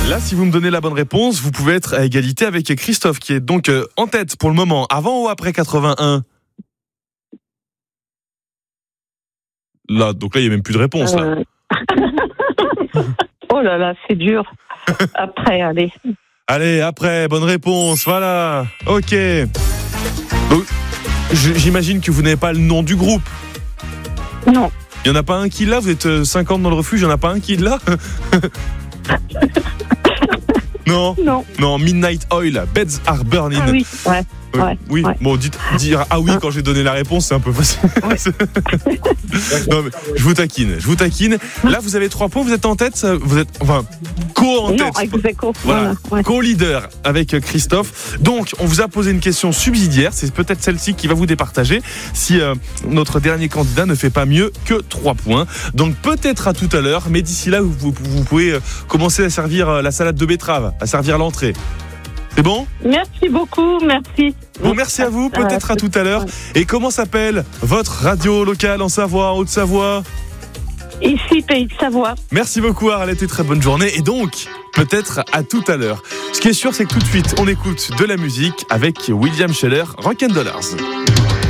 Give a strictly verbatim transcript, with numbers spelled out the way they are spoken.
Là, si vous me donnez la bonne réponse, vous pouvez être à égalité avec Christophe, qui est donc euh, en tête pour le moment. Avant ou après quatre-vingt-un ? Là, donc là, il n'y a même plus de réponse, là. Euh... oh là là, c'est dur. Après, allez. Allez, après, bonne réponse, voilà. Ok. Donc, j'imagine que vous n'avez pas le nom du groupe. Non. Il n'y en a pas un qui l'a ? Vous êtes cinquante dans le refuge, il n'y en a pas un qui l'a ? Non. Non. Non, Midnight Oil, Beds Are Burning. Ah oui, ouais. Euh, ouais oui, ouais. bon, dites, dire ah oui quand j'ai donné la réponse, c'est un peu facile. Ouais. Non, mais je vous taquine, je vous taquine. Là, vous avez trois points, vous êtes en tête, vous êtes, enfin, co en non, tête. avec Zeko. Voilà, Voilà, ouais. co-leader avec Christophe. Donc, on vous a posé une question subsidiaire, c'est peut-être celle-ci qui va vous départager si euh, notre dernier candidat ne fait pas mieux que trois points. Donc, peut-être à tout à l'heure, mais d'ici là, vous, vous, vous pouvez euh, commencer à servir euh, la salade de betterave, à servir l'entrée. C'est bon ? Merci beaucoup, merci. Bon, merci à vous, peut-être à tout à l'heure. Et comment s'appelle votre radio locale en Savoie, en Haute-Savoie ? Ici, Pays de Savoie. Merci beaucoup Arlette et très bonne journée. Et donc, peut-être à tout à l'heure. Ce qui est sûr, c'est que tout de suite, on écoute de la musique avec William Scheller, Rock'n'Dollars.